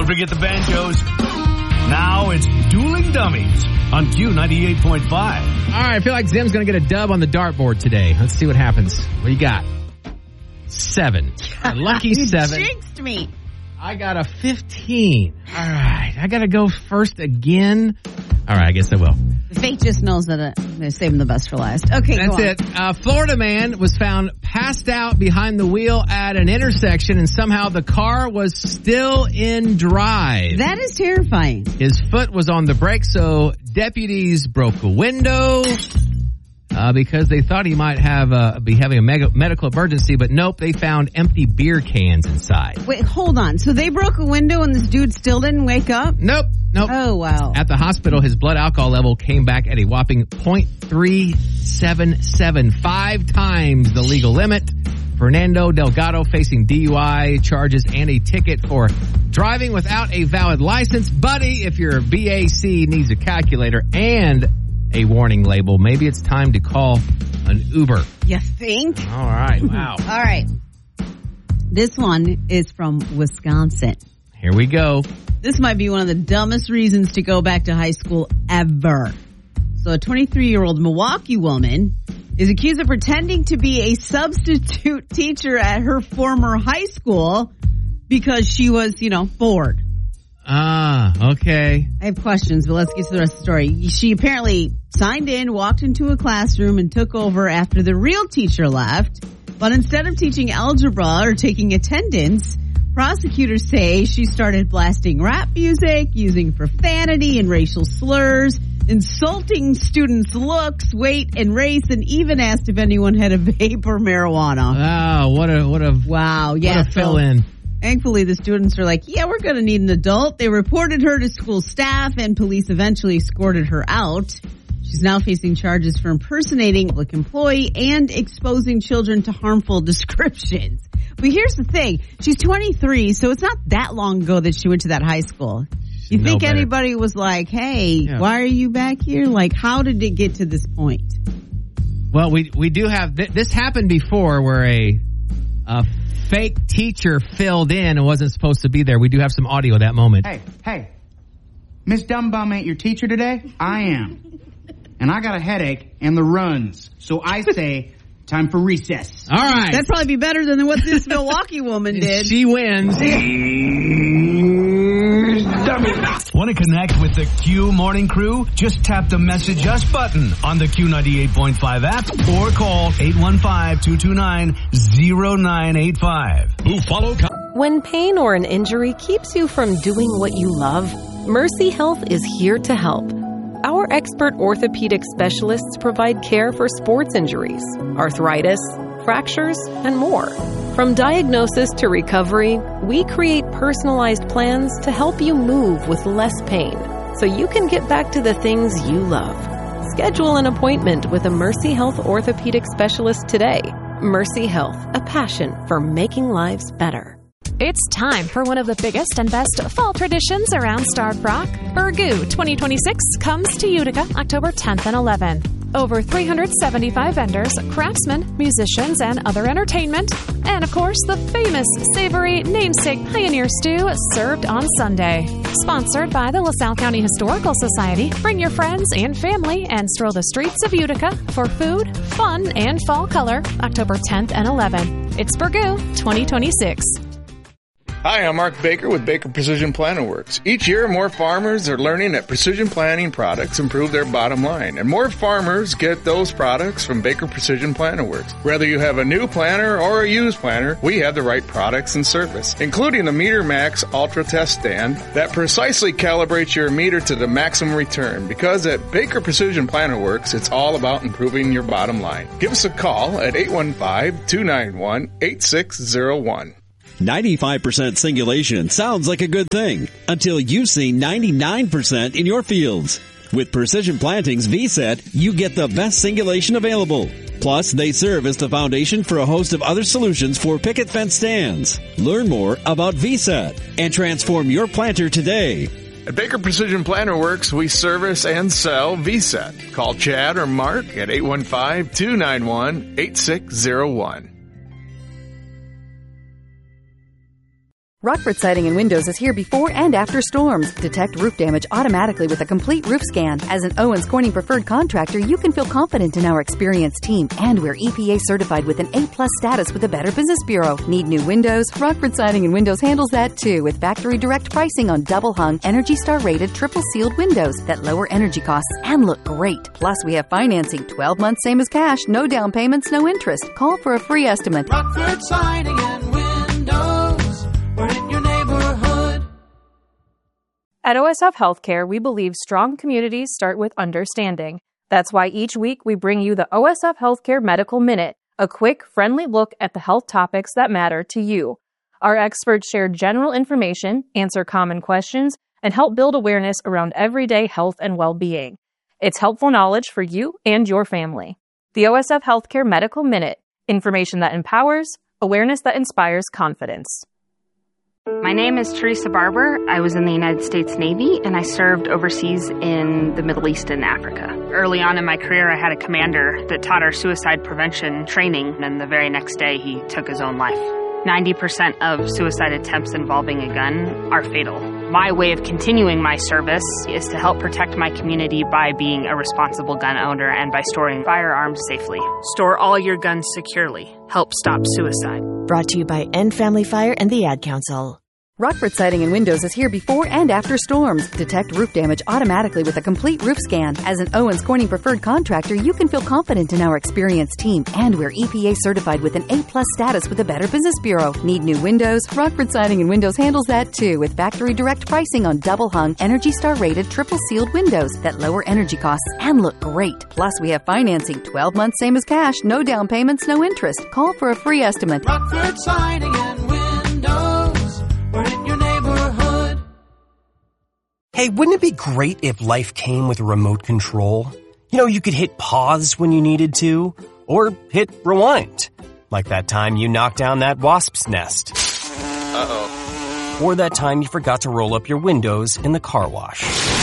Don't forget the banjos. Now it's Dueling Dummies on Q98.5. All right, I feel like Zim's going to get a dub on the dartboard today. Let's see what happens. What do you got? 7. A lucky 7. You jinxed me. I got a 15. All right, I got to go first again. All right, I guess I will. The fate just knows that they're saving the best for last. Okay, that's it. Florida man was found passed out behind the wheel at an intersection, and somehow the car was still in drive. That is terrifying. His foot was on the brake, so deputies broke a window because they thought he might be having a medical emergency, but nope, they found empty beer cans inside. Wait, hold on. So they broke a window and this dude still didn't wake up? Nope. Oh, wow. At the hospital, his blood alcohol level came back at a whopping 0.377, 5 times the legal limit. Fernando Delgado facing DUI charges and a ticket for driving without a valid license. Buddy, if your BAC needs a calculator and a warning label, maybe it's time to call an Uber. You think? All right. Wow. All right. This one is from Wisconsin. Here we go. This might be one of the dumbest reasons to go back to high school ever. So a 23-year-old Milwaukee woman is accused of pretending to be a substitute teacher at her former high school because she was, bored. Okay. I have questions, but let's get to the rest of the story. She apparently signed in, walked into a classroom, and took over after the real teacher left. But instead of teaching algebra or taking attendance, prosecutors say she started blasting rap music, using profanity and racial slurs, insulting students' looks, weight, and race, and even asked if anyone had a vape or marijuana. Oh, what a wow, yeah, what a fill-in. Thankfully, the students are like, yeah, we're going to need an adult. They reported her to school staff, and police eventually escorted her out. She's now facing charges for impersonating a public employee and exposing children to harmful descriptions. But here's the thing. She's 23, so it's not that long ago that she went to that high school. You think anybody was like, hey, why are you back here? Like, how did it get to this point? Well, we do have, this happened before where a fake teacher filled in and wasn't supposed to be there. We do have some audio of that moment. Hey, Miss Dumbbum ain't your teacher today? I am. And I got a headache and the runs. So I say, time for recess. All right. That'd probably be better than what this Milwaukee woman did. She wins. Want to connect with the Q Morning Crew? Just tap the Message Us button on the Q98.5 app or call 815-229-0985. When pain or an injury keeps you from doing what you love, Mercy Health is here to help. Our expert orthopedic specialists provide care for sports injuries, arthritis, fractures, and more. From diagnosis to recovery, we create personalized plans to help you move with less pain, so you can get back to the things you love. Schedule an appointment with a Mercy Health orthopedic specialist today. Mercy Health, a passion for making lives better. It's time for one of the biggest and best fall traditions around Starved Rock. Burgoo 2026 comes to Utica October 10th and 11th. Over 375 vendors, craftsmen, musicians, and other entertainment. And of course, the famous savory namesake Pioneer Stew served on Sunday. Sponsored by the LaSalle County Historical Society, bring your friends and family and stroll the streets of Utica for food, fun, and fall color October 10th and 11th. It's Burgoo 2026. Hi, I'm Mark Baker with Baker Precision Planting Works. Each year, more farmers are learning that precision planting products improve their bottom line, and more farmers get those products from Baker Precision Planting Works. Whether you have a new planter or a used planter, we have the right products and service, including the Meter Max Ultra Test Stand that precisely calibrates your meter to the maximum return, because at Baker Precision Planting Works, it's all about improving your bottom line. Give us a call at 815-291-8601. 95% singulation sounds like a good thing until you see 99% in your fields. With Precision Planting's VSET, you get the best singulation available. Plus, they serve as the foundation for a host of other solutions for picket fence stands. Learn more about VSET and transform your planter today. At Baker Precision Planter Works, we service and sell VSET. Call Chad or Mark at 815-291-8601. Rockford Siding and Windows is here before and after storms. Detect roof damage automatically with a complete roof scan. As an Owens Corning preferred contractor, you can feel confident in our experienced team, and we're EPA certified with an A+ status with the Better Business Bureau. Need new windows? Rockford Siding and Windows handles that too, with factory direct pricing on double-hung, Energy Star rated, triple sealed windows that lower energy costs and look great. Plus, we have financing, 12 months same as cash, no down payments, no interest. Call for a free estimate. Rockford Siding and Windows, we're in your neighborhood. At OSF Healthcare, we believe strong communities start with understanding. That's why each week we bring you the OSF Healthcare Medical Minute, a quick, friendly look at the health topics that matter to you. Our experts share general information, answer common questions, and help build awareness around everyday health and well-being. It's helpful knowledge for you and your family. The OSF Healthcare Medical Minute, information that empowers, awareness that inspires confidence. My name is Teresa Barber. I was in the United States Navy, and I served overseas in the Middle East and Africa. Early on in my career, I had a commander that taught our suicide prevention training, and the very next day, he took his own life. 90% of suicide attempts involving a gun are fatal. My way of continuing my service is to help protect my community by being a responsible gun owner and by storing firearms safely. Store all your guns securely. Help stop suicide. Brought to you by End Family Fire and the Ad Council. Rockford Siding and Windows is here before and after storms. Detect roof damage automatically with a complete roof scan. As an Owens Corning preferred contractor, you can feel confident in our experienced team, and we're EPA certified with an A+ status with the Better Business Bureau. Need new windows? Rockford Siding and Windows handles that too, with factory direct pricing on double-hung, Energy Star rated, triple sealed windows that lower energy costs and look great. Plus, we have financing, 12 months same as cash, no down payments, no interest. Call for a free estimate. Rockford Siding and Windows, we're in your neighborhood. Hey, wouldn't it be great if life came with a remote control? You know, you could hit pause when you needed to, or hit rewind. Like that time you knocked down that wasp's nest. Uh-oh. Or that time you forgot to roll up your windows in the car wash.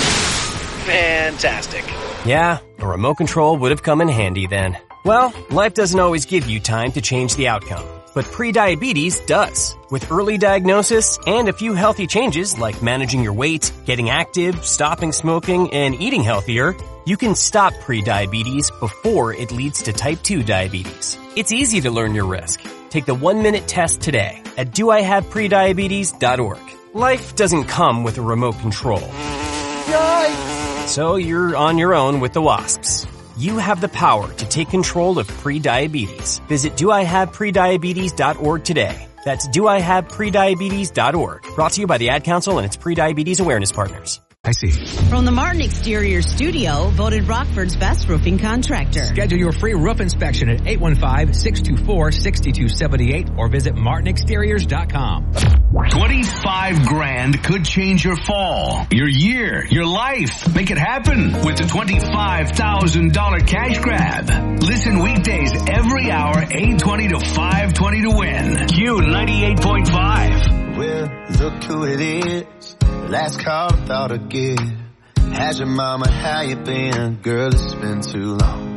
Fantastic. Yeah, a remote control would have come in handy then. Well, life doesn't always give you time to change the outcome. But prediabetes does. With early diagnosis and a few healthy changes like managing your weight, getting active, stopping smoking, and eating healthier, you can stop prediabetes before it leads to type 2 diabetes. It's easy to learn your risk. Take the 1-minute test today at doihaveprediabetes.org. Life doesn't come with a remote control. Yikes! So you're on your own with the wasps. You have the power to take control of prediabetes. Visit doihaveprediabetes.org today. That's doihaveprediabetes.org. Brought to you by the Ad Council and its prediabetes awareness partners. I see. From the Martin Exterior Studio, voted Rockford's best roofing contractor. Schedule your free roof inspection at 815-624-6278 or visit martinexteriors.com. 25 grand could change your fall, your year, your life. Make it happen with the $25,000 cash grab. Listen weekdays every hour, 8:20 to 5:20 to win. Q98.5. Well, look who it is. Last call I thought I'd give. How's your mama? How you been? Girl, it's been too long.